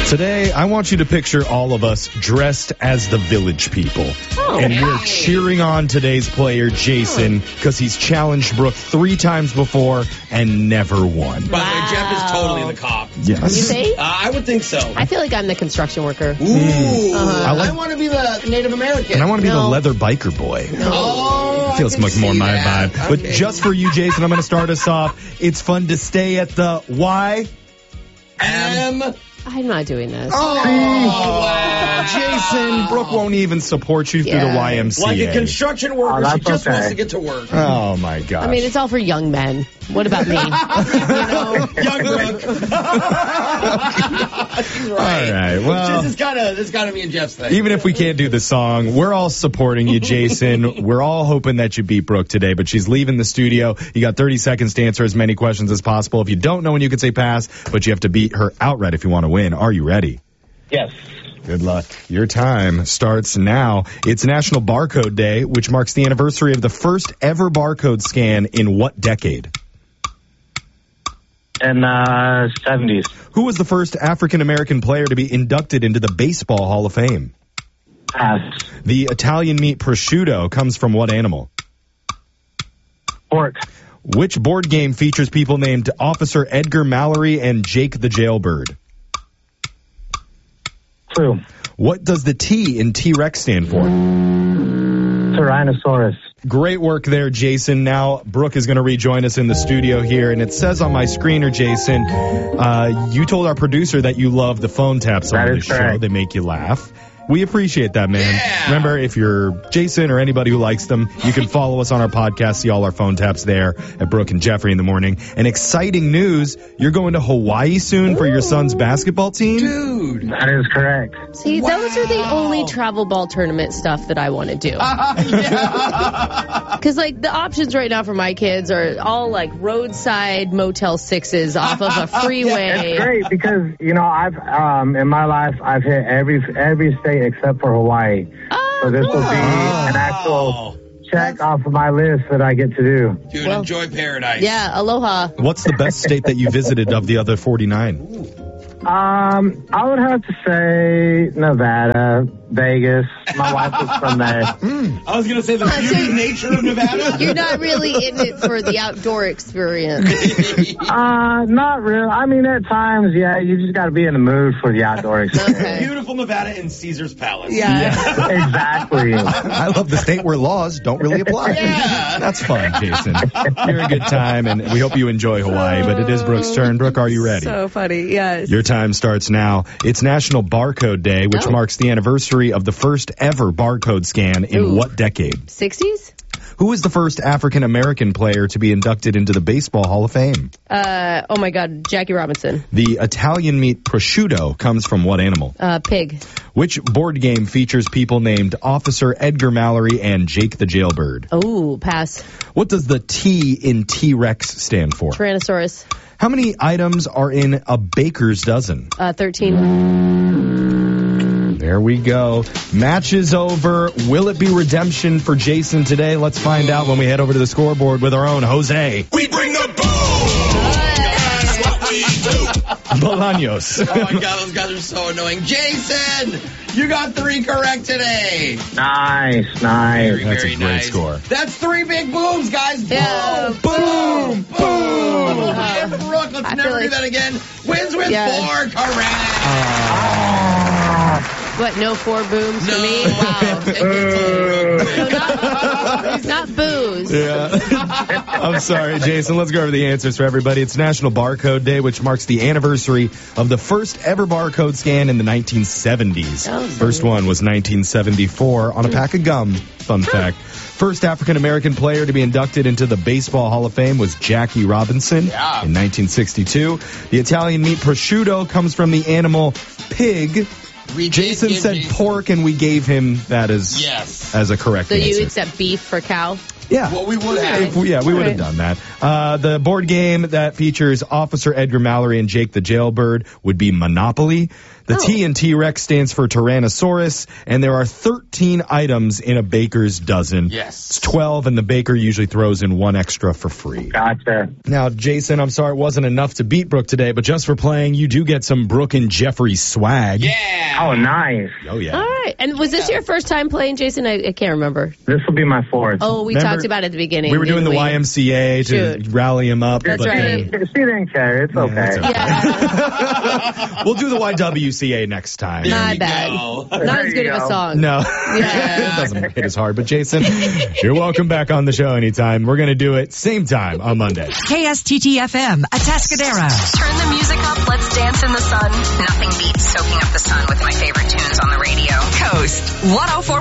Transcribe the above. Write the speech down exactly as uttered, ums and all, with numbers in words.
Today, I want you to picture all of us dressed as the Village People. Oh, and we're hi. cheering on today's player, Jason, because he's challenged Brooke three times before and never won. By the way, Jeff is totally the cop. Yes. You think? Uh, I would think so. I feel like I'm the construction worker. Ooh. Uh-huh. I like- I want to be the Native American. And I want to be No. the leather biker boy. Oh, Feels I can much more see my that. vibe. But Okay. just for you, Jason, I'm going to start us off. It's fun to stay at the Y. M. I'm not doing this. Oh, wow. Jason, Brooke won't even support you through Yeah. the Y M C A. Like a construction worker, Oh, she that's just okay. wants to get to work. Oh, my gosh. I mean, it's all for young men. What about me? you know? Young Brooke. She's right. All right, well- This is kind of this is kind of me and Jeff's thing. Even if we can't do the song, we're all supporting you, Jason. We're all hoping that you beat Brooke today, but she's leaving the studio. You got thirty seconds to answer as many questions as possible. If you don't know when you can say pass, but you have to beat her outright if you want to win. Are you ready? Yes. Good luck. Your time starts now. It's National Barcode Day, which marks the anniversary of the first ever barcode scan in what decade? In uh seventies. Who was the first African-American player to be inducted into the Baseball Hall of Fame? Pass. The Italian meat prosciutto comes from what animal? Pork. Which board game features people named Officer Edgar Mallory and Jake the Jailbird? True. What does the T in T-Rex stand for? Tyrannosaurus. Great work there, Jason. Now, Brooke is going to rejoin us in the studio here, and it says on my screener, Jason, uh, you told our producer that you love the phone taps That on is this show. correct. They make you laugh. We appreciate that, man. Yeah. Remember, if you're Jason or anybody who likes them, you can follow us on our podcast, see all our phone taps there at Brooke and Jeffrey in the morning. And exciting news, you're going to Hawaii soon for your son's basketball team? Dude. That is correct. See, Wow. those are the only travel ball tournament stuff that I want to do. Yeah. Because, like, the options right now for my kids are all, like, roadside Motel sixes off of a freeway. It's great because, you know, I've um in my life I've hit every every state except for Hawaii. Oh, So this will be cool. an actual check off of my list that I get to do. Dude, Well- enjoy paradise. Yeah, aloha. What's the best state that you visited of the other forty-nine? Um, I would have to say Nevada, Vegas. My wife is from there. I was going to say the beauty and nature of Nevada. You're not really in it for the outdoor experience. Uh, not really. I mean, at times, yeah, you just got to be in the mood for the outdoor experience. Okay. Beautiful Nevada and Caesar's Palace. Yeah. Exactly. I love the state where laws don't really apply. Yeah. That's fun, Jason. You're a good time, and we hope you enjoy Hawaii, but it is Brooke's turn. Brooke, are you ready? So funny, yes. Your time starts now. It's National Barcode Day, which Oh. marks the anniversary of the first ever barcode scan in Ooh. what decade? sixties? Who was the first African-American player to be inducted into the Baseball Hall of Fame? Uh, oh my God, Jackie Robinson. The Italian meat prosciutto comes from what animal? Uh, pig. Which board game features people named Officer Edgar Mallory and Jake the Jailbird? Oh, pass. What does the T in T-Rex stand for? Tyrannosaurus. How many items are in a baker's dozen? Uh, thirteen. There we go. Match is over. Will it be redemption for Jason today? Let's find out when we head over to the scoreboard with our own Jose We bring the boom! That's what we do! Bolaños. Oh my God, those guys are so annoying. Jason, you got three correct today. Nice, nice. Very, That's a very great nice. score. That's three big booms, guys. Yeah. Boom, boom, boom. Uh, And Brooke, let's I never feel do like- that again. Wins with Yeah. four correct. What, no four booms no, for me? wow. Take it to the road. No, not, not booze. Yeah. I'm sorry, Jason. Let's go over the answers for everybody. It's National Barcode Day, which marks the anniversary of the first ever barcode scan in the nineteen seventies. Oh. First one was nineteen seventy-four on a pack of gum. Fun fact. First African-American player to be inducted into the Baseball Hall of Fame was Jackie Robinson Yeah. in nineteen sixty-two. The Italian meat prosciutto comes from the animal pig. We did Jason give said Jason- pork, and we gave him that as Yes. as a correct So answer. you accept beef for cow? Yeah. Well, we would have. If we, yeah, we would have Right. done that. Uh, the board game that features Officer Edgar Mallory and Jake the Jailbird would be Monopoly. The Oh. T in T-Rex stands for Tyrannosaurus, and there are thirteen items in a baker's dozen. Yes. It's twelve, and the baker usually throws in one extra for free. Gotcha. Now, Jason, I'm sorry it wasn't enough to beat Brooke today, but just for playing, you do get some Brooke and Jeffrey swag. Yeah. Oh, nice. Oh, yeah. All right. And was this your first time playing, Jason? I, I can't remember. This will be my fourth. Oh, we Remember- talked about it at the beginning. We were doing didn't the we? Y M C A to Shoot. rally him up. That's but right. then- She didn't care. It's okay. it's okay. Yeah. We'll do the Y W C A next time. Not you bad. go. Not There as you good of a go. song. No. Yeah. It doesn't hit as hard. But Jason, you're welcome back on the show anytime. We're going to do it same time on Monday. K S T T F M, Atascadero. Turn the music up, let's dance in the sun. Nothing beats soaking up the sun with my favorite tunes on the radio. Coast one oh four.